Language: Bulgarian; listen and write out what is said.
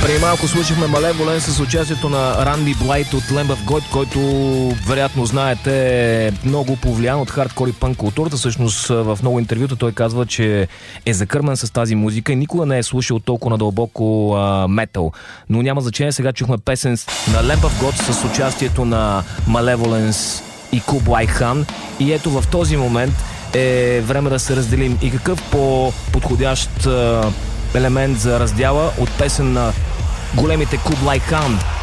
Преди малко слушахме Малеволен с участието на Ранди Блайт от Lamb of God, който, вероятно знаете, е много повлиян от хардкор и пънк културата. Всъщност в много интервюта той казва, че е закърмен с тази музика и никога не е слушал толкова надълбоко метал. Но няма значение, сега чухме песен на Lamb of God с участието на Malevolence и Кублай Хан. И ето в този момент е време да се разделим. И какъв по-подходящ елемент за раздяла от песен на големите Кублай Хан